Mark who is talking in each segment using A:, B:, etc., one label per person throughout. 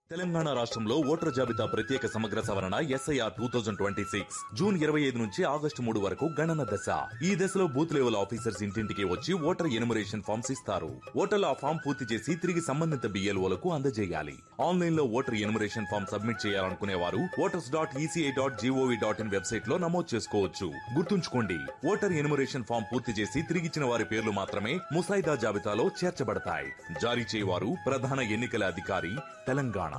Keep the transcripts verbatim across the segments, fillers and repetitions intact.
A: తెలంగాణ రాష్ట్రంలో ఓటర్ జాబితా ప్రత్యేక సమగ్ర సవరణ SIR two thousand twenty six June ఇరవై ఐదు నుంచి ఆగస్టు మూడు వరకు గణన దశ. ఈ దశలో బూత్ లెవెల్ ఆఫీసర్స్ ఇంటింటికి వచ్చి ఓటర్ ఎనుమరేషన్ ఫామ్స్ ఇస్తారు. ఓటర్లు ఆ ఫామ్ పూర్తి చేసి తిరిగి సంబంధిత బిఎల్ఓలకు అందజేయాలి. ఆన్లైన్ లో ఓటర్ ఎనుమరేషన్ ఫామ్ సబ్మిట్ చేయాలనుకునే వారు voters dot ECI dot GOV dot in website లో నమోదు చేసుకోవచ్చు. గుర్తుంచుకోండి, ఓటర్ ఎనుమరేషన్ ఫామ్ పూర్తి చేసి తిరిగిచ్చిన వారి పేర్లు మాత్రమే ముసాయిదా జాబితాలో చేర్చబడతాయి. జారీ చేయవారు ప్రధాన ఎన్నికల అధికారి, Telangana.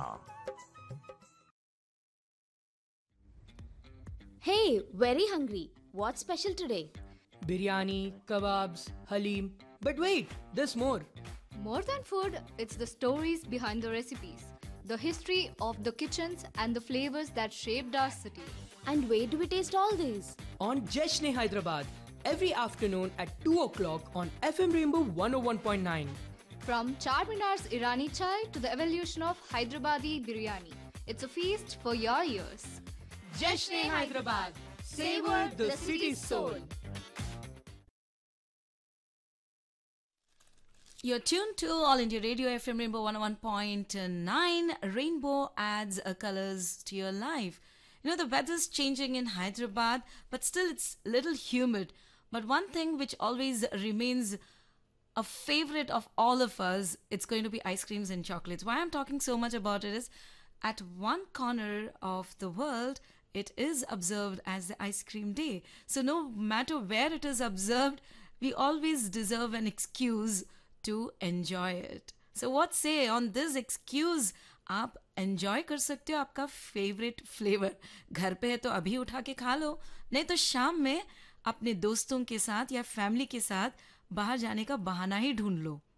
B: Hey, very hungry. What's special today?
C: Biryani, kebabs, halim. But wait, there's more.
D: More than food, it's the stories behind the recipes, the history of the kitchens and the flavors that shaped our city.
B: And where do we taste all these?
C: On Jashne Hyderabad, every afternoon at two o'clock on F M Rainbow one oh one point nine.
D: From Charminar's Irani chai to the evolution of Hyderabadi biryani, it's a feast for your ears.
C: Jashne Hyderabad, savor the city's soul.
E: You're tuned to All India Radio F M Rainbow one oh one point nine. Rainbow adds uh, colors to your life. You know, the weather's changing in Hyderabad, but still it's a little humid. But one thing which always remains a favorite of all of us, it's going to be ice creams and chocolates. Why I'm talking so much about it is at one corner of the world, it is observed as the ice cream day. So no matter where it is observed, we always deserve an excuse to enjoy it. So what say on this excuse? आप enjoy कर सकते हो आपका favorite flavor. घर पे है तो अभी उठा के खा लो, नहीं तो शाम में अपने दोस्तों के साथ या फैमिली के साथ बाहर जाने का बहाना ही ढूंढ लो.